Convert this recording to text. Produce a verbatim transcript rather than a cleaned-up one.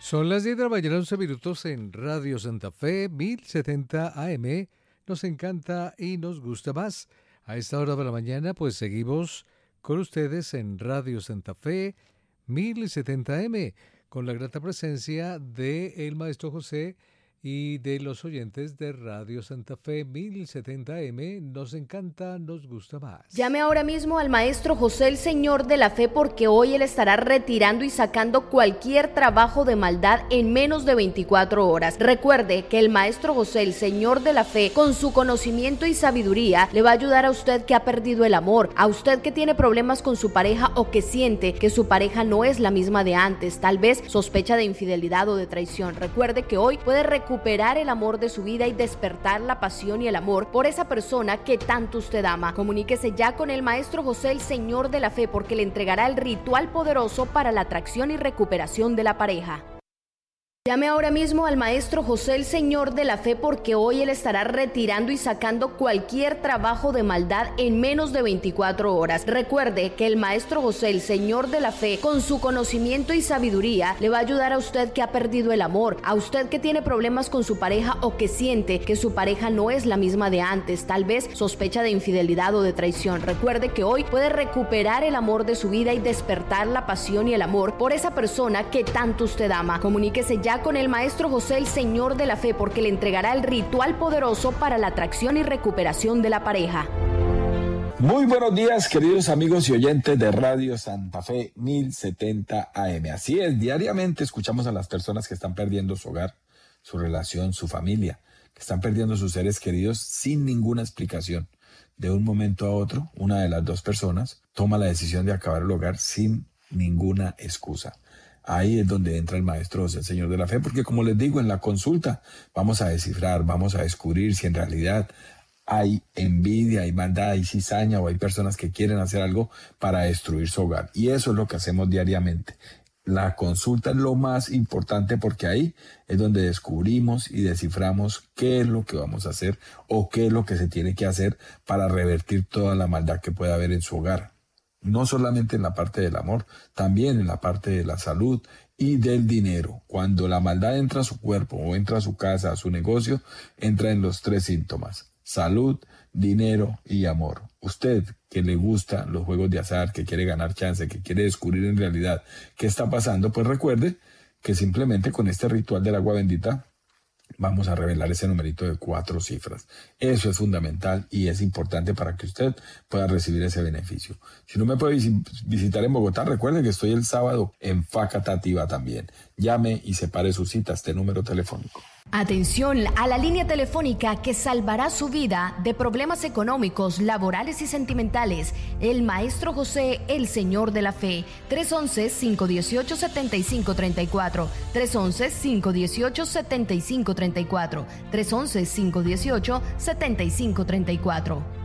Son las diez de la mañana, once minutos en Radio Santa Fe, mil setenta A M. Nos encanta y nos gusta más. A esta hora de la mañana, pues seguimos con ustedes en Radio Santa Fe, mil setenta A M, con la grata presencia del Maestro José y de los oyentes de Radio Santa Fe mil setenta A M. Nos encanta, nos gusta más. Llame ahora mismo al Maestro José, el Señor de la Fe, porque hoy él estará retirando y sacando cualquier trabajo de maldad en menos de veinticuatro horas. Recuerde que el Maestro José, el Señor de la Fe, con su conocimiento y sabiduría, le va a ayudar a usted que ha perdido el amor, a usted que tiene problemas con su pareja o que siente que su pareja no es la misma de antes, tal vez sospecha de infidelidad o de traición. Recuerde que hoy puede recuperar recuperar el amor de su vida y despertar la pasión y el amor por esa persona que tanto usted ama. Comuníquese ya con el Maestro José, el Señor de la Fe, porque le entregará el ritual poderoso para la atracción y recuperación de la pareja. Llame ahora mismo al Maestro José, el Señor de la Fe, porque hoy él estará retirando y sacando cualquier trabajo de maldad en menos de veinticuatro horas. Recuerde que el Maestro José, el Señor de la Fe, con su conocimiento y sabiduría, le va a ayudar a usted que ha perdido el amor, a usted que tiene problemas con su pareja o que siente que su pareja no es la misma de antes, tal vez sospecha de infidelidad o de traición. Recuerde que hoy puede recuperar el amor de su vida y despertar la pasión y el amor por esa persona que tanto usted ama. Comuníquese ya con el Maestro José, el Señor de la Fe, porque le entregará el ritual poderoso para la atracción y recuperación de la pareja. Muy buenos días, queridos amigos y oyentes de Radio Santa Fe mil setenta A M. Así es, diariamente escuchamos a las personas que están perdiendo su hogar, su relación, su familia, que están perdiendo sus seres queridos sin ninguna explicación. De un momento a otro, una de las dos personas toma la decisión de acabar el hogar sin ninguna excusa. Ahí es donde entra el Maestro José, el Señor de la Fe, porque como les digo, en la consulta vamos a descifrar, vamos a descubrir si en realidad hay envidia, hay maldad, hay cizaña o hay personas que quieren hacer algo para destruir su hogar. Y eso es lo que hacemos diariamente. La consulta es lo más importante porque ahí es donde descubrimos y desciframos qué es lo que vamos a hacer o qué es lo que se tiene que hacer para revertir toda la maldad que pueda haber en su hogar. No solamente en la parte del amor, también en la parte de la salud y del dinero. Cuando la maldad entra a su cuerpo o entra a su casa, a su negocio, entra en los tres síntomas: salud, dinero y amor. Usted que le gusta los juegos de azar, que quiere ganar chance, que quiere descubrir en realidad qué está pasando, pues recuerde que simplemente con este ritual del agua bendita vamos a revelar ese numerito de cuatro cifras. Eso es fundamental y es importante para que usted pueda recibir ese beneficio. Si no me puede visitar en Bogotá, recuerde que estoy el sábado en Facatativá también. Llame y separe su cita a este número telefónico. Atención a la línea telefónica que salvará su vida de problemas económicos, laborales y sentimentales. El Maestro José, el Señor de la Fe. tres once, cinco dieciocho, setenta y cinco treinta y cuatro. tres once, cinco dieciocho, setenta y cinco treinta y cuatro. tres once, cinco dieciocho, setenta y cinco treinta y cuatro.